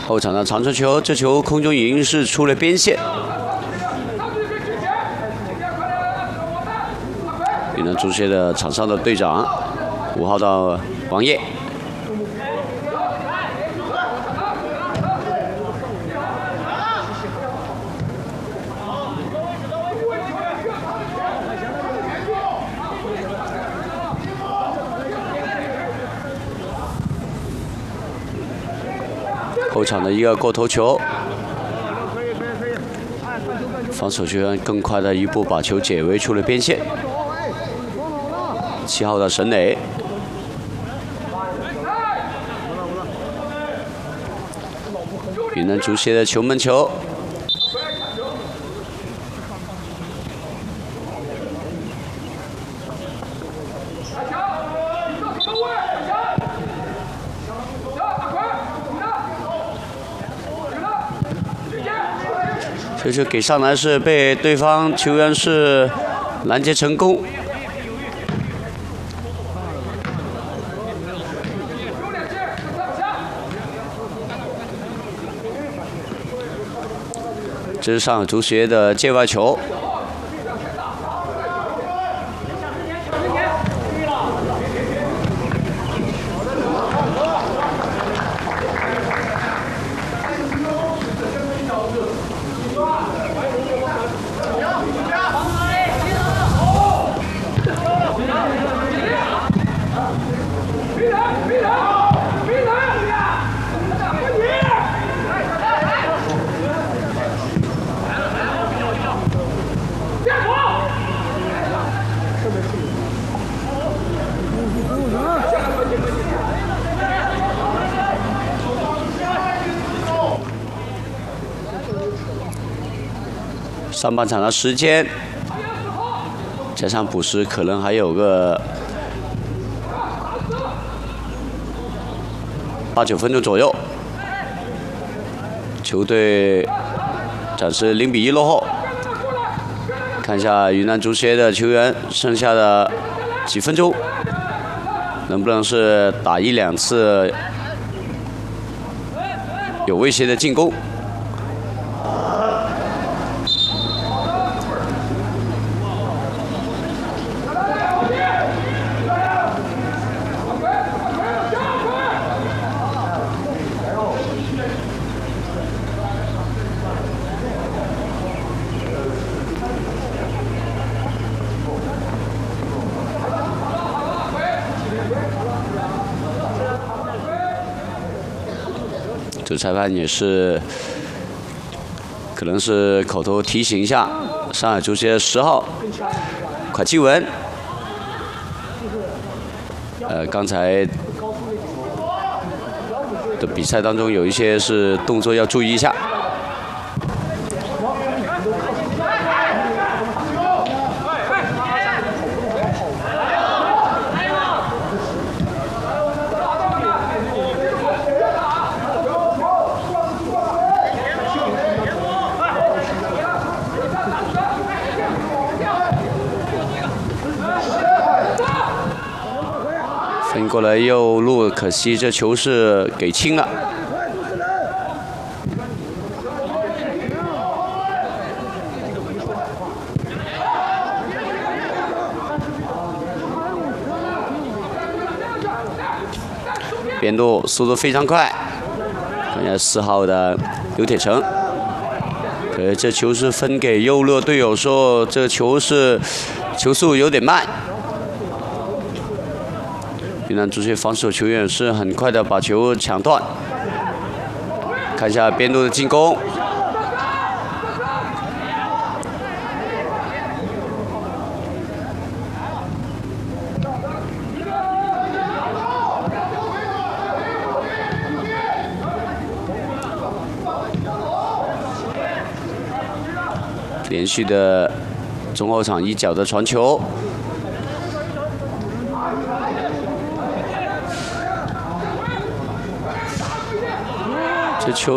后场的长传球，这球空中已经是出了边线。云南足协的场上的队长5号的王烨。 后场的一个过头球，防守球员更快的一步把球解围出了边线。7号的沈磊，云南足协的球门球。 这球给上来是被对方球员是拦截成功。这是上海足协的界外球。 上半场的时间，加上补时，可能还有个8、9分钟左右。球队暂时0比1落后。看一下云南足协的球员剩下的几分钟，能不能是打1、2次有威胁的进攻？ 主裁判也是，可能是口头提醒一下上海足协10号蒯基文。刚才的比赛当中有一些是动作要注意一下。 分过来右路，可惜这球是给轻了。边路速度非常快，看一下4号的刘铁成。这球是分给右路队友说，这球速有点慢。 云南足协防守球员是很快的把球抢断，看一下边路的进攻，连续的中后场一脚的传球。 这球